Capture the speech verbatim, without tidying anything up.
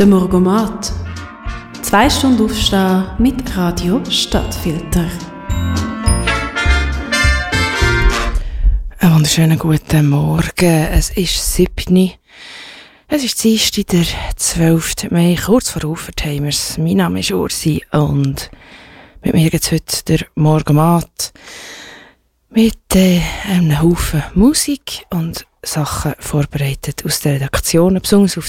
Der Morgomat. Zwei Stunden aufstehen mit Radio Stadtfilter. Einen wunderschönen guten Morgen. Es ist siebni. Es ist Dienstag, der zwölfte Mai, kurz vor Ufertheimers. Mein Name ist Ursi und mit mir gibt es heute der Morgomat mit äh, einem Haufen Musik und Sachen vorbereitet aus der Redaktion, besonders auf